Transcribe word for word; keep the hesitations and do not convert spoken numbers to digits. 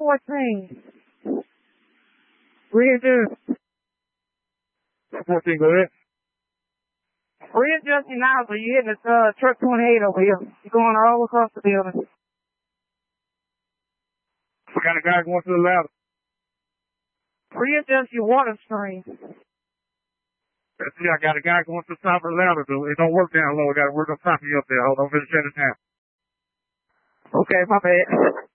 fourteen. Readjust. fourteen, go ahead. Readjusting now, so you're hitting the uh, truck twenty-eight over here. You're going all across the building. We got a guy going to the ladder. Readjust your water stream. See, I got a guy going to the top of the ladder. It don't work down low. I got to work on top of you up there. Hold on, finish it now. Okay, my bad.